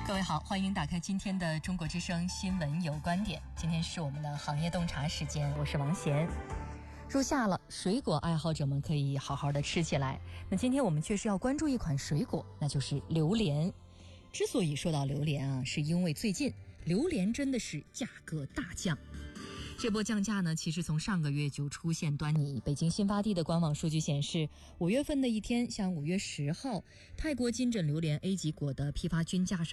各位好，欢迎打开今天的中国之声新闻有观点。今天是我们的行业洞察时间，我是王贤。入夏了，水果爱好者们可以好好的吃起来。那今天我们确实要关注一款水果，那就是榴莲。之所以说到榴莲啊，是因为最近榴莲真的是价格大降。这波降价呢，其实从上个月就出现端倪。北京新发地的官网数据显示，5月份的一天，像5月10号，泰国金枕榴莲 A 级果的批发均价是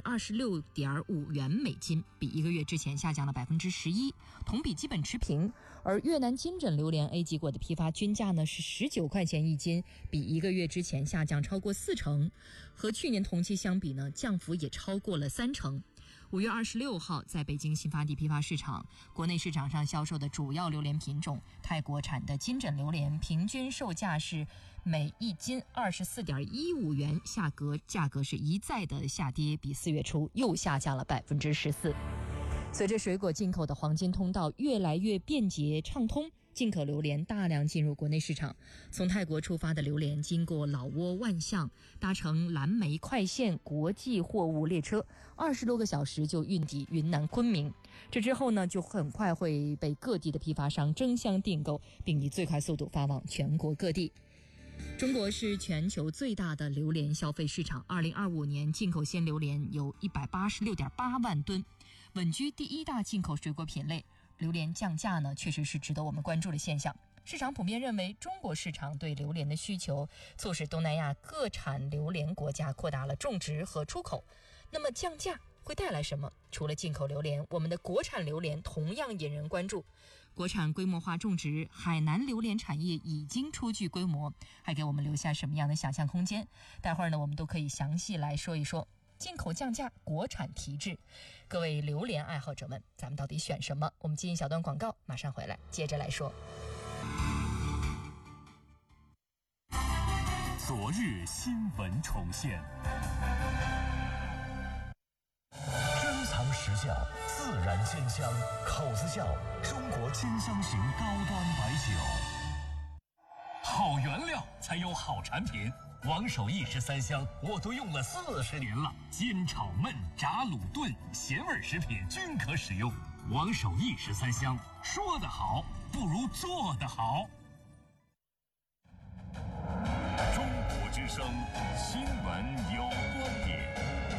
26.5元每斤，比1个月之前下降了11%，同比基本持平。而越南金枕榴莲 A 级果的批发均价呢是19块钱一斤，比1个月之前下降超过40%，和去年同期相比呢，降幅也超过了30%。5月26号，在北京新发地批发市场，国内市场上销售的主要榴莲品种泰国产的金枕榴莲，平均售价是每一斤24.15元，价格是一再的下跌，比4月初又下降了14%。随着水果进口的黄金通道越来越便捷畅通，进口榴莲大量进入国内市场。从泰国出发的榴莲经过老挝万象，搭乘蓝莓快线国际货物列车，20多个小时就运抵云南昆明。这之后呢，就很快会被各地的批发商争相订购，并以最快速度发往全国各地。中国是全球最大的榴莲消费市场，2025年进口鲜榴莲有186.8万吨，稳居第一大进口水果品类。榴莲降价呢，确实是值得我们关注的现象。市场普遍认为，中国市场对榴莲的需求促使东南亚各产榴莲国家扩大了种植和出口。那么降价会带来什么？除了进口榴莲，我们的国产榴莲同样引人关注。国产规模化种植，海南榴莲产业已经初具规模，还给我们留下什么样的想象空间？待会儿呢，我们都可以详细来说一说。进口降价，国产提质，各位榴莲爱好者们，咱们到底选什么？我们进一小段广告，马上回来接着来说。 昨日新闻重现，珍藏实效，自然鲜香，口子窖中国清香型高端白酒。好原料才有好产品。王守义13香我都用了40年了，煎炒焖炸卤炖咸味食品均可使用。王守义13香，说得好不如做得好。中国之声新闻有观点。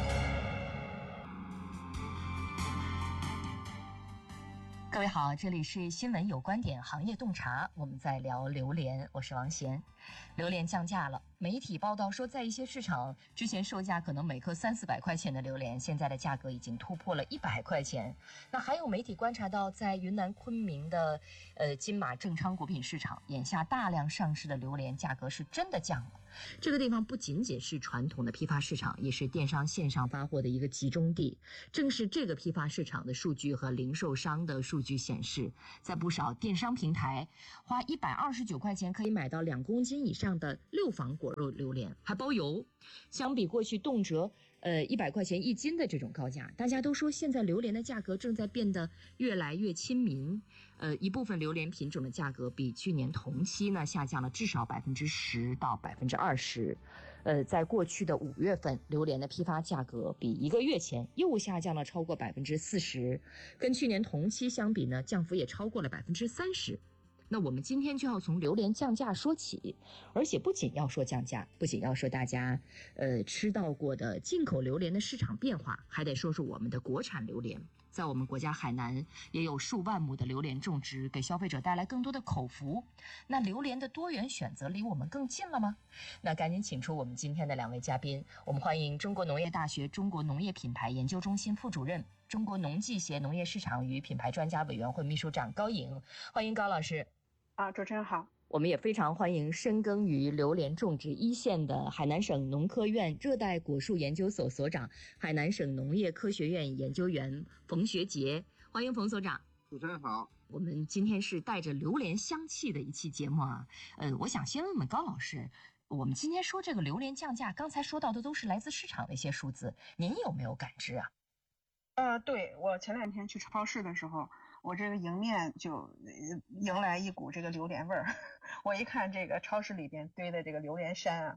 各位好，这里是新闻有观点行业洞察，我们在聊榴莲，我是王贤。榴莲降价了，媒体报道说，在一些市场之前售价可能每颗300-400块钱的榴莲，现在的价格已经突破了100块钱。那还有媒体观察到，在云南昆明的金马正昌果品市场，眼下大量上市的榴莲价格是真的降了。这个地方不仅仅是传统的批发市场，也是电商线上发货的一个集中地。正是这个批发市场的数据和零售商的数据显示，在不少电商平台，花129块钱可以买到2公斤以上的6房果肉榴莲，还包邮。相比过去动辄100块钱一斤的这种高价，大家都说现在榴莲的价格正在变得越来越亲民。一部分榴莲品种的价格比去年同期呢下降了至少10%到20%。在过去的5月份，榴莲的批发价格比1个月前又下降了超过40%，跟去年同期相比呢，降幅也超过了30%。那我们今天就要从榴莲降价说起，而且不仅要说降价，不仅要说大家吃到过的进口榴莲的市场变化，还得说说我们的国产榴莲。在我们国家海南也有数万亩的榴莲种植，给消费者带来更多的口福。那榴莲的多元选择离我们更近了吗？那赶紧请出我们今天的2位嘉宾，我们欢迎中国农业大学中国农业品牌研究中心副主任、中国农技协农业市场与品牌专家委员会秘书长高颖，欢迎高老师。 主持人好。 我们也非常欢迎深耕于榴莲种植一线的海南省农科院热带果树研究所所长、海南省农业科学院研究员冯学杰，欢迎冯所长。 主持人好。 我们今天是带着榴莲香气的一期节目啊。我想先问问高老师，我们今天说这个榴莲降价，刚才说到的都是来自市场的一些数字，您有没有感知啊？ 对，我前2天去超市的时候，我这个迎面就迎来一股这个榴莲味儿。我一看这个超市里边堆的这个榴莲山啊，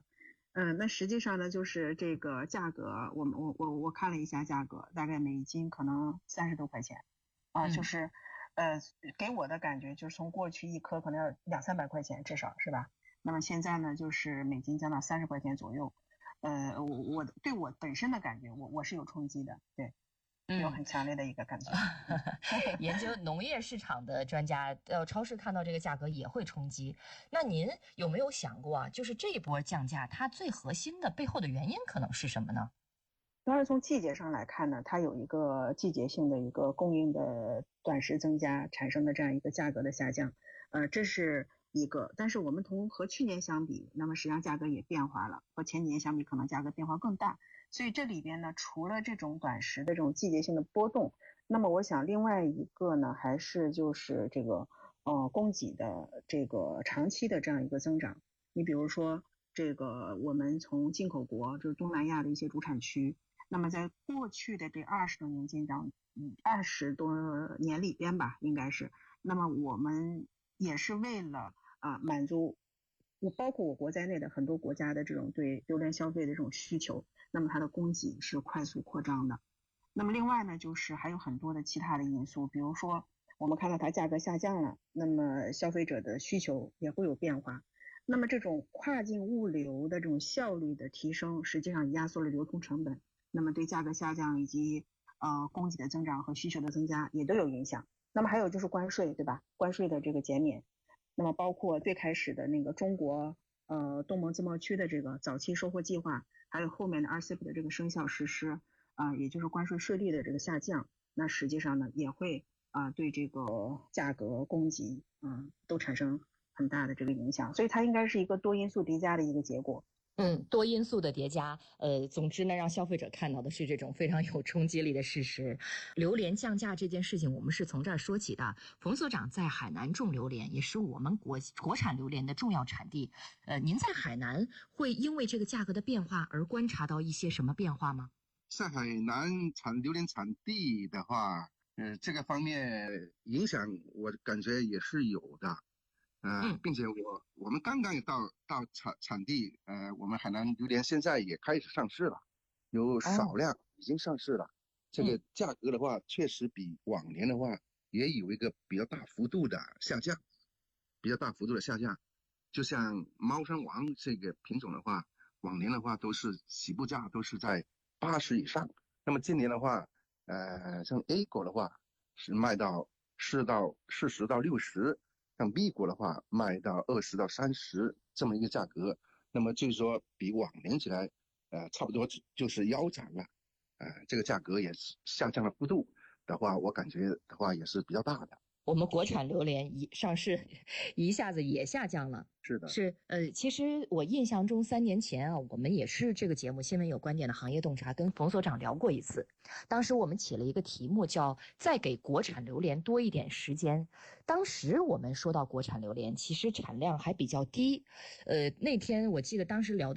那实际上呢，就是这个价格，我看了一下价格，大概每斤可能30多块钱，就是给我的感觉就是从过去一颗可能要200-300块钱至少是吧？那么现在呢，就是每斤降到30块钱左右，我对我本身的感觉，我是有冲击的，对。有很强烈的一个感觉。 研究农业市场的专家到超市看到这个价格也会冲击。那您有没有想过啊，就是这一波降价，它最核心的背后的原因可能是什么呢？ 当然从季节上来看呢，它有一个季节性的一个供应的短时增加产生的这样一个价格的下降，这是一个。但是我们和去年相比，那么实际上价格也变化了，和前几年相比可能价格变化更大。所以这里边呢，除了这种短时的这种季节性的波动，那么我想另外一个呢，还是就是这个供给的这个长期的这样一个增长。你比如说这个我们从进口国，就是东南亚的一些主产区，那么在过去的这20多年间20多年里边吧，应该是，那么我们也是为了满足包括我国在内的很多国家的这种对榴莲消费的这种需求，那么它的供给是快速扩张的。那么另外呢，就是还有很多的其他的因素，比如说我们看到它价格下降了，那么消费者的需求也会有变化。那么这种跨境物流的这种效率的提升，实际上压缩了流通成本，那么对价格下降以及供给的增长和需求的增加也都有影响。那么还有就是关税，对吧？关税的这个减免，那么包括最开始的那个中国东盟自贸区的这个早期收获计划，还有后面的 RCEP 的这个生效实施，也就是关税税率的这个下降，那实际上呢也会对这个价格供给都产生很大的这个影响，所以它应该是一个多因素叠加的一个结果。 多因素的叠加，总之呢，让消费者看到的是这种非常有冲击力的事实。榴莲降价这件事情，我们是从这儿说起的。冯所长在海南种榴莲，也是我们国产榴莲的重要产地。您在海南会因为这个价格的变化而观察到一些什么变化吗？ 在海南榴莲产地的话，这个方面影响我感觉也是有的。并且我们刚刚也到产地，我们海南榴莲现在也开始上市了，有少量已经上市了。这个价格的话，确实比往年的话也有一个比较大幅度的下降，就像猫山王这个品种的话，往年的话都是起步价都是在80以上，那么今年的话，像 A 果的话是卖到40到60。像 B 果的话卖到20到30这么一个价格，那么就是说比往年起来，差不多就是腰斩了，这个价格也是下降的幅度的话，我感觉的话也是比较大的。 我们国产榴莲上市一下子也下降了。 是的， 其实我印象中3年前我们也是这个节目新闻有观点的行业洞察跟冯所长聊过一次，当时我们起了一个题目叫再给国产榴莲多一点时间。当时我们说到国产榴莲其实产量还比较低，那天我记得当时聊的